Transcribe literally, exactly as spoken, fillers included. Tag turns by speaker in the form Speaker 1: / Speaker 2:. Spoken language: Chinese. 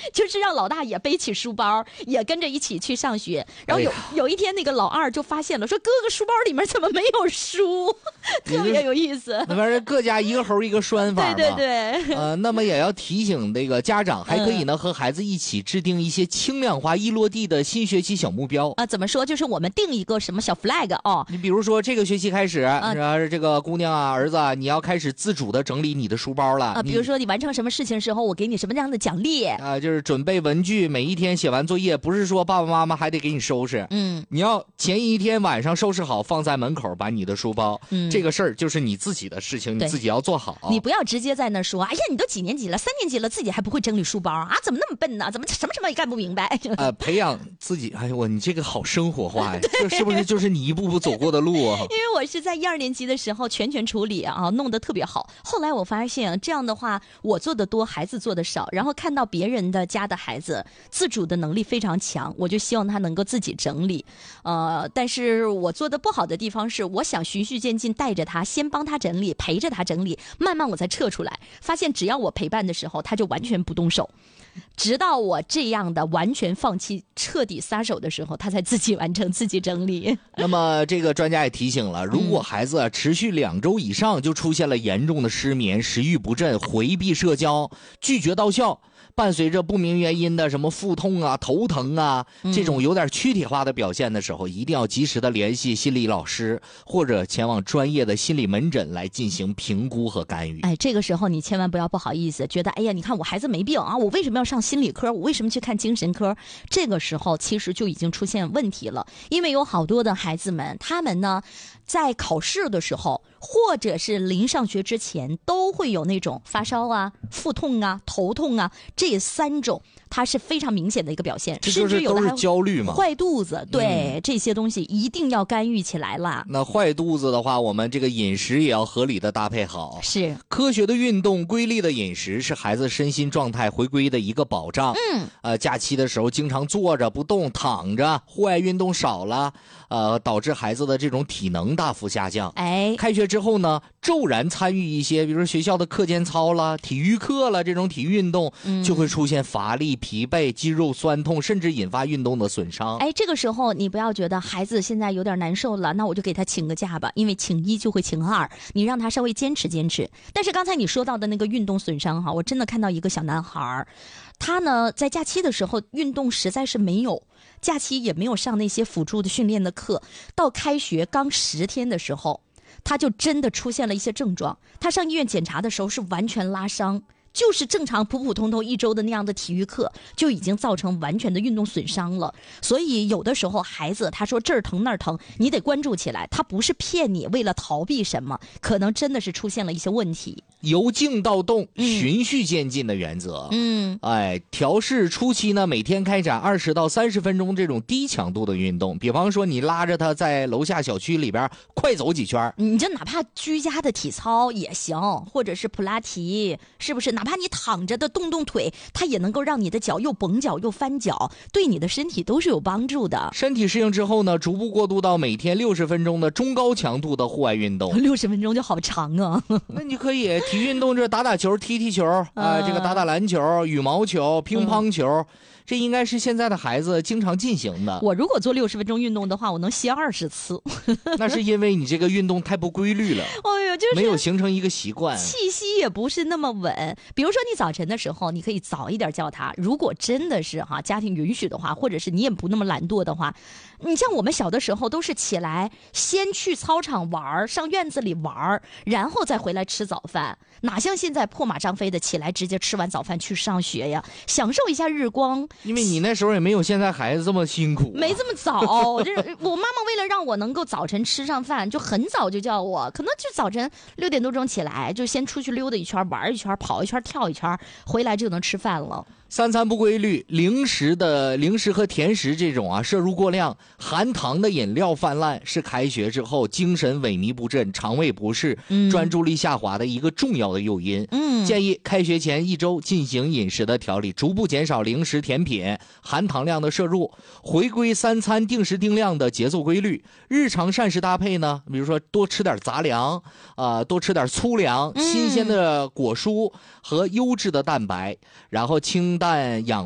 Speaker 1: 就是让老大也背起书包，也跟着一起去上学。然后有、哎、有一天那个老二就发现了，说哥哥书包里面怎么没有书，特别有意思。
Speaker 2: 那玩意儿各家一个猴一个拴法嘛。
Speaker 1: 对对对。
Speaker 2: 呃，那么也要提醒这个家长，还可以呢、嗯、和孩子一起制定一些轻量化易落地的新学期小目标
Speaker 1: 啊。怎么说？就是我们定一个什么小 flag 哦。
Speaker 2: 你比如说这个学期开始，啊，这个姑娘啊儿子啊，你要开始自主的整理你的书包了
Speaker 1: 啊。比如说你完成什么事情的时候，我给你什么样的奖励
Speaker 2: 啊？就是准备文具，每一天写完作业，不是说爸爸妈妈还得给你收拾，
Speaker 1: 嗯，
Speaker 2: 你要前一天晚上收拾好，放在门口，把你的书包，
Speaker 1: 嗯，
Speaker 2: 这个事儿就是你自己的事情，你自己要做好。
Speaker 1: 你不要直接在那说，哎呀，你都几年级了，三年级了，自己还不会整理书包啊？怎么那么笨呢？怎么什么什么也干不明白？
Speaker 2: 呃，培养自己，哎呦我，你这个好生活化呀，这是不是就是你一步步走过的路啊？
Speaker 1: 因为我是在一二年级的时候全权处理啊，弄得特别好。后来我发现这样的话，我做的多，孩子做的少，然后看到别人的家的孩子自主的能力非常强，我就希望他能够自己整理。呃，但是我做的不好的地方是，我想循序渐进带着他，先帮他整理，陪着他整理，慢慢我再撤出来。发现只要我陪伴的时候，他就完全不动手。直到我这样的完全放弃、彻底撒手的时候，他才自己完成、自己整理。
Speaker 2: 那么，这个专家也提醒了，如果孩子持续两周以上就出现了严重的失眠、食欲不振、回避社交、拒绝到校，伴随着不明原因的什么腹痛啊、头疼啊，这种有点躯体化的表现的时候，嗯、一定要及时的联系心理老师，或者前往专业的心理门诊来进行评估和干预。
Speaker 1: 哎，这个时候你千万不要不好意思，觉得哎呀，你看我孩子没病啊，我为什么要上心理科？我为什么去看精神科？这个时候其实就已经出现问题了，因为有好多的孩子们，他们呢在考试的时候，或者是临上学之前，都会有那种发烧啊、腹痛啊、头痛啊，这三种它是非常明显的一个表现，
Speaker 2: 这就是都是焦虑嘛，
Speaker 1: 坏肚子，对、嗯、这些东西一定要干预起来了。
Speaker 2: 那坏肚子的话，我们这个饮食也要合理的搭配好，
Speaker 1: 是
Speaker 2: 科学的运动、规律的饮食是孩子身心状态回归的一个保障。
Speaker 1: 嗯，
Speaker 2: 呃，假期的时候经常坐着不动、躺着，户外运动少了，呃，导致孩子的这种体能大幅下降。
Speaker 1: 哎，
Speaker 2: 开学之后呢，骤然参与一些，比如说学校的课间操啦、体育课啦，这种体育运动，
Speaker 1: 嗯、
Speaker 2: 就会出现乏力、疲惫、肌肉酸痛，甚至引发运动的损伤。
Speaker 1: 哎，这个时候你不要觉得孩子现在有点难受了，那我就给他请个假吧，因为请一就会请二，你让他稍微坚持坚持。但是刚才你说到的那个运动损伤哈，我真的看到一个小男孩，他呢在假期的时候运动实在是没有，假期也没有上那些辅助的训练的课，到开学刚十天的时候，他就真的出现了一些症状。他上医院检查的时候是完全拉伤，就是正常普普通通一周的那样的体育课，就已经造成完全的运动损伤了。所以有的时候孩子他说这儿疼那儿疼，你得关注起来，他不是骗你为了逃避什么，可能真的是出现了一些问题。
Speaker 2: 由静到动，循序渐进的原则。
Speaker 1: 嗯，
Speaker 2: 哎，调试初期呢，每天开展二十到三十分钟这种低强度的运动，比方说你拉着他在楼下小区里边快走几圈，
Speaker 1: 你就哪怕居家的体操也行，或者是普拉提，是不是？哪怕你躺着的动动腿，它也能够让你的脚又绷脚又翻脚，对你的身体都是有帮助的。
Speaker 2: 身体适应之后呢，逐步过渡到每天六十分钟的中高强度的户外运动。
Speaker 1: 六十分钟就好长啊！
Speaker 2: 那你可以体育运动，这打打球、踢踢球啊、呃，这个打打篮球、羽毛球、乒乓球。嗯，这应该是现在的孩子经常进行的。
Speaker 1: 我如果做六十分钟运动的话，我能歇二十次。
Speaker 2: 那是因为你这个运动太不规律了。
Speaker 1: 哎呦，就是
Speaker 2: 没有形成一个习惯，
Speaker 1: 气息也不是那么稳。比如说你早晨的时候，你可以早一点叫他。如果真的是哈家庭允许的话，或者是你也不那么懒惰的话，你像我们小的时候都是起来先去操场玩，上院子里玩，然后再回来吃早饭。哪像现在破马张飞的起来直接吃完早饭去上学呀，享受一下日光。
Speaker 2: 因为你那时候也没有现在孩子这么辛苦、啊，
Speaker 1: 没这么早。这我妈妈为了让我能够早晨吃上饭，就很早就叫我，可能就早晨六点多钟起来，就先出去溜达一圈，玩一圈，跑一圈，跳一圈，回来就能吃饭了。
Speaker 2: 三餐不规律，零食的零食和甜食这种啊摄入过量，含糖的饮料泛滥，是开学之后精神萎靡不振、肠胃不适、嗯、专注力下滑的一个重要的诱因。
Speaker 1: 嗯，
Speaker 2: 建议开学前一周进行饮食的调理，逐步减少零食、甜品、含糖量的摄入，回归三餐定时定量的节奏规律。日常膳食搭配呢，比如说多吃点杂粮，啊、呃，多吃点粗粮、新鲜的果蔬和优质的蛋白，然后清淡养